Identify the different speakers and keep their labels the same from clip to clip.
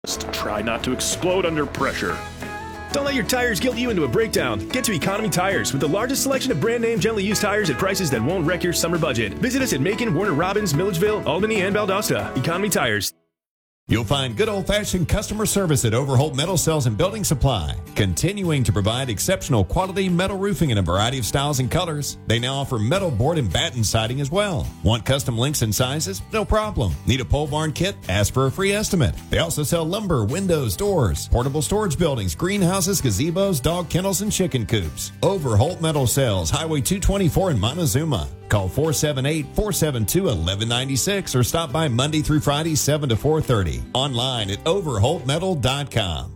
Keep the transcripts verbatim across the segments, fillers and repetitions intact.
Speaker 1: Try not to explode under pressure.
Speaker 2: Don't let your tires guilt you into a breakdown. Get to Economy Tires with the largest selection of brand name gently used tires at prices that won't wreck your summer budget. Visit us at Macon, Warner Robins, Milledgeville, Albany, and Valdosta. Economy Tires.
Speaker 3: You'll find good old-fashioned customer service at Overholt Metal Cells and Building Supply, continuing to provide exceptional quality metal roofing in a variety of styles and colors. They now offer metal board and batten siding as well. Want custom lengths and sizes? No problem. Need a pole barn kit? Ask for a free estimate. They also sell lumber, windows, doors, portable storage buildings, greenhouses, gazebos, dog kennels, and chicken coops. Overholt Metal Cells, Highway two twenty-four in Montezuma. Call four seven eight, four seven two, one one nine six or stop by Monday through Friday, seven to four thirty. Online at overholt metal dot com.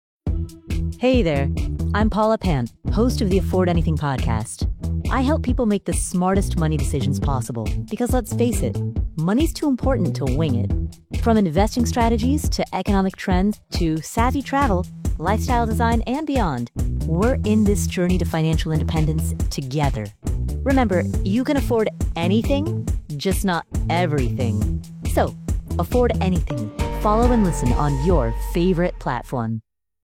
Speaker 4: Hey there, I'm Paula Pant, host of the Afford Anything podcast. I help people make the smartest money decisions possible because, let's face it, money's too important to wing it. From investing strategies to economic trends to savvy travel, lifestyle design, and beyond, we're in this journey to financial independence together. Remember, you can afford anything, just not everything. So, afford anything. Follow and listen on your favorite platform.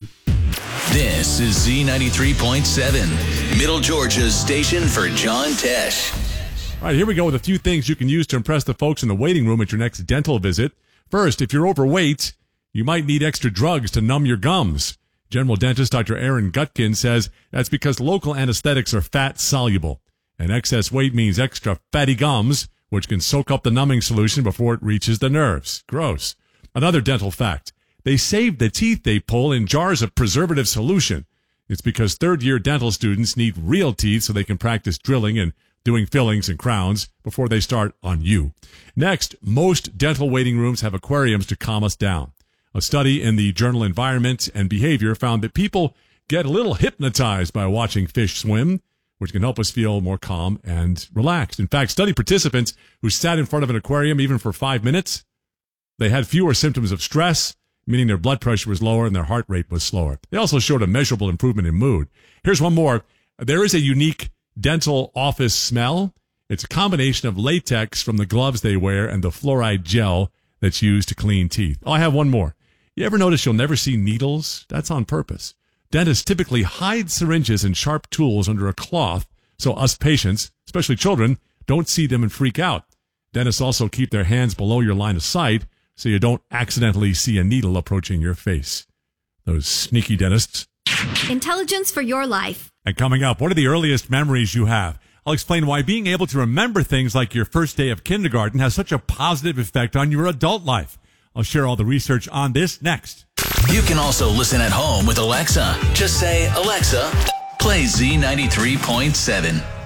Speaker 5: This is Z ninety-three point seven, Middle Georgia's station for John Tesh.
Speaker 6: All right, here we go with a few things you can use to impress the folks in the waiting room at your next dental visit. First, if you're overweight, you might need extra drugs to numb your gums. General dentist Doctor Aaron Gutkin says that's because local anesthetics are fat soluble. And excess weight means extra fatty gums, which can soak up the numbing solution before it reaches the nerves. Gross. Another dental fact. They save the teeth they pull in jars of preservative solution. It's because third-year dental students need real teeth so they can practice drilling and doing fillings and crowns before they start on you. Next, most dental waiting rooms have aquariums to calm us down. A study in the journal Environment and Behavior found that people get a little hypnotized by watching fish swim, which can help us feel more calm and relaxed. In fact, study participants who sat in front of an aquarium even for five minutes, they had fewer symptoms of stress, meaning their blood pressure was lower and their heart rate was slower. They also showed a measurable improvement in mood. Here's one more. There is a unique dental office smell. It's a combination of latex from the gloves they wear and the fluoride gel that's used to clean teeth. Oh, I have one more. You ever notice you'll never see needles? That's on purpose. Dentists typically hide syringes and sharp tools under a cloth so us patients, especially children, don't see them and freak out. Dentists also keep their hands below your line of sight so you don't accidentally see a needle approaching your face. Those sneaky dentists.
Speaker 7: Intelligence for your life.
Speaker 6: And coming up, what are the earliest memories you have? I'll explain why being able to remember things like your first day of kindergarten has such a positive effect on your adult life. I'll share all the research on this next.
Speaker 5: You can also listen at home with Alexa. Just say, Alexa, play Z ninety-three point seven.